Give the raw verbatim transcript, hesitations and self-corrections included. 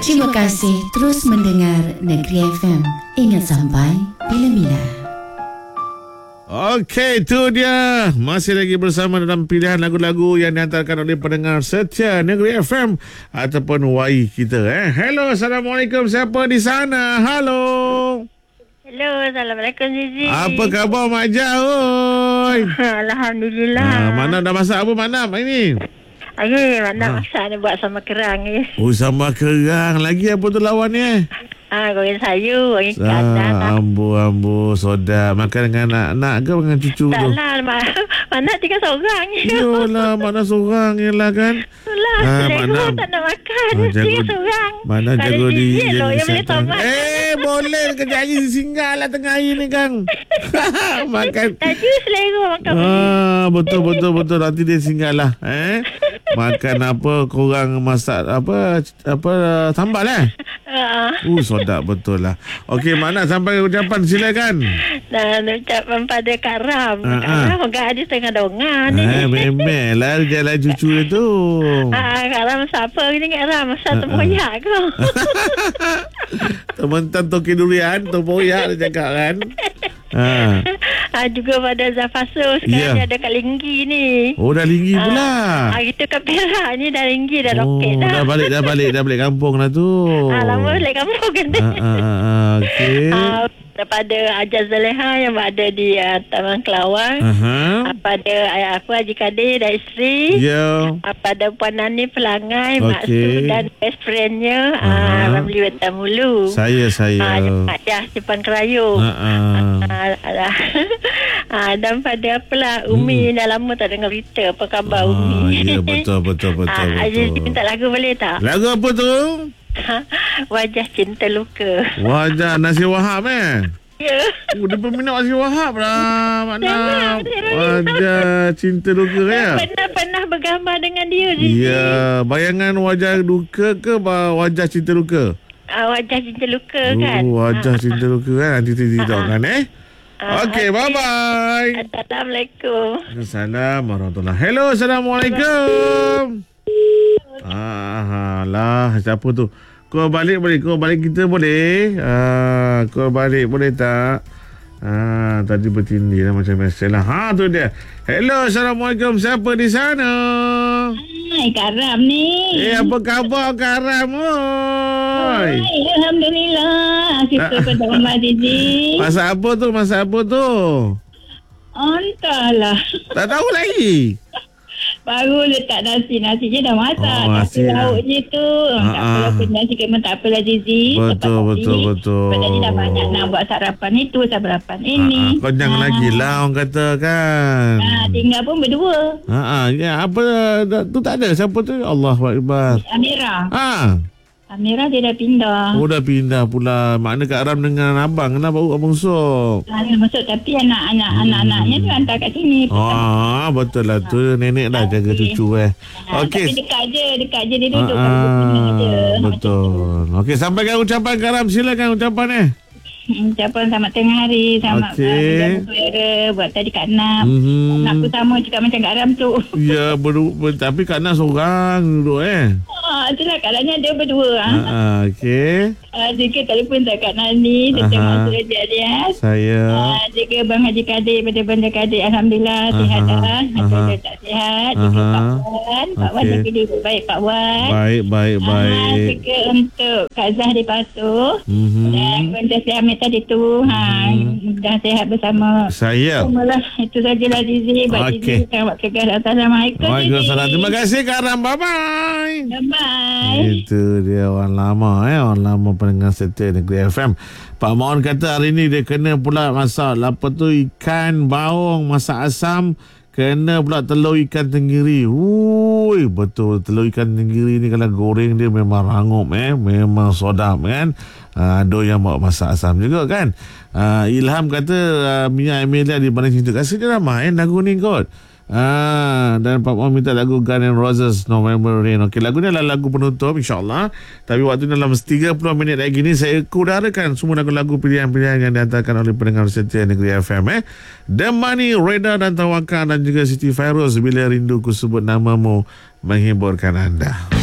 Terima kasih terus mendengar Negeri F M. Ingat sampai bila-bila. Okey, itu dia. Masih lagi bersama dalam pilihan lagu-lagu yang dihantarkan oleh pendengar setia Negeri F M ataupun Y I kita. Eh. Hello, Assalamualaikum. Siapa di sana? Halo. Hello, Assalamualaikum Zizi. Apa khabar Mak Jah? Oi. Alhamdulillah. Ha, mana dah masak apa Mana ini? Ayuh, mana ha. masak ni buat sama kerang ni. Oh, sama kerang. Lagi apa tu lawan ni? Ah, goreng sayur, goreng ikan. Ah, ambu, ambu, soda. Makan dengan anak-anak ke dengan cucu tu? Tak lah, mana tinggal seorang. Yolah, mana seorang je lah kan? Itulah, ah, mana tak nak makan. Ah, jago, tinggal seorang. Mana jago diri je disihkan. Eh, boleh kerja lagi singgah lah tengah hari ni kan. Makan. Tadi selera makan. Ah, betul, betul, betul. Nanti dia singgah lah. Eh? Makan apa, korang masak apa, apa, sambal eh? Uh, uh sedap betul lah. Okey, mana sampai ucapan silakan. Dan ucapan pada Kak Ram. Uh, Kak Ram uh. Kak Adi setengah dongan ni. Eh, memang lah jalan cucu itu. Ah, Kak Ram siapa ni Kak Ram? Masa uh, tempoyak uh. ke? Teman-teman toki durian, tempoyak dia cakap kan. Ha. Ha, juga pada Zafasul sekarang yeah. ada kat Linggi ni. Oh, dah Linggi ha. pula. Ha, kita kat Perak ni dah Linggi dah oh, roket dah. Dah balik dah balik dah balik kampung lah tu. Ha, lama balik kampung kan. Ha, ha, ha, okey. Ha, daripada Ajaz Zaleha yang ada di uh, Taman Kelawang. Uh-huh. Pada ayah aku Haji Kadir dan isteri. Ya. Yeah. Pada Puan Nani Pelangai, okay. Mak Su dan best friendnya uh-huh. uh, Ramli Wetamulu. Saya saya. Uh, Mak Jah Sipan Kerayu. Uh-huh. Uh, uh, dan pada apalah Umi hmm. dah lama tak dengar berita. Apa khabar uh, Umi? Ya betul betul betul. Uh, betul. Aziz minta lagu boleh tak? Lagu apa tu? Wajah Cinta Luka. Wajah Nasir Wahab eh? Ya. Oh, dia peminat Nasir Wahab lah. Makna Wajah Cinta Luka ya? Pernah-pernah bergambar dengan dia. Ya. Bayangan wajah luka ke wajah cinta luka? Uh, wajah Cinta Luka kan? Oh, wajah uh. Cinta Luka kan? Nanti tidak kan eh? Uh, Okey, bye-bye. Assalamualaikum. Assalamualaikum warahmatullahi. Hello, Assalamualaikum. Ah, lah, siapa tu? Kau balik boleh? Kau balik kita boleh? Ah, kau balik boleh tak? Ah, tadi bertindih lah macam biasa lah. Ha, tu dia. Hello, Assalamualaikum. Siapa di sana? Hai, Kak Ram ni. Eh, apa khabar Kak Ram? Oi. Alhamdulillah. Kita pada Umar Zizi. Masak apa tu? Masak apa tu? Entahlah. Tak tahu lagi. Baru letak nasi. Nasi je dah masak. Oh, nasi lauk je tu. Tak apalah pun nasi kemah tak apalah Zizi. Betul, betul, betul. Sebab tadi dah banyak nak buat sarapan itu, sarapan ini. Kau jangan lagi lah orang kata kan. Ha, tinggal pun berdua. Ha, ya, apa tu tak ada. Siapa tu? Allahu Akbar. Amira. Ha. Amira dia dah pindah. Oh, dah pindah pula. Makna Kak Ram dengan abang. Kenapa abang sok? Ha, masuk tapi anak-anak hmm. anak-anaknya tu hantar kat sini. Ah, betul lah tu. Nenek dah jaga cucu eh. Ha, okey. Tapi dekat je, dekat je dia duduk. Ha, ha, betul. Okey, sampaikan ucapan Kak Ram. Silakan ucapan eh. Ucapan selamat tengah hari. Selamat okay. uh, buat tadi Kak Nap. Mm-hmm. Nak pertama cakap macam Kak Ram tu. Ya, ber, ber, tapi Kak Nap seorang duduk eh. Ah, itulah keadaannya dia berdua. Ah, okey. Ah, juga telefon tak Kak Nani. Dia tengok kerja dia. Saya. Ah, juga Bang Haji Kadir pada Bandar Kadir. Alhamdulillah sihat dah. Macam dia tak sihat. Juga Pak Wan. Pak Wan jaga dia baik Pak Wan. Baik, baik, baik. Ah, juga untuk Kak Zahri Patuh. Mm-hmm. Dan Benda Siamit tadi tu. Ha, dah sihat bersama. Saya. Semualah. Itu sajalah Zizi. Buat okay. Zizi. Selamat kegar. Assalamualaikum. Waalaikumsalam. Terima kasih Kak Ram. Bye-bye. Bye. Itu dia orang lama eh. Orang lama pendengar setia Negeri F M. Pak Maun kata hari ni dia kena pula masak apa tu ikan baung masak asam. Kena pula telur ikan tenggiri. Ui, betul. Telur ikan tenggiri ni kalau goreng dia memang rangup eh. Memang sedap kan. Uh, ada yang bawa masak asam juga kan. Uh, Ilham kata uh, Mia Emilia di Bandar Cinta. Rasanya dah main lagu ni kot. Ah, dan Pak Muhammad minta lagu Guns N' Roses November Rain. Okey, lagu ni adalah lagu penutup insya-Allah. Tapi waktu dalam tiga puluh minit lagi ni saya kudarakan semua lagu-lagu pilihan-pilihan yang dihantarkan oleh pendengar setia Negeri F M eh. The Money, Reda dan Tawakal dan juga Siti Fairuz Bila Rinduku Sebut Namamu menghiburkan anda.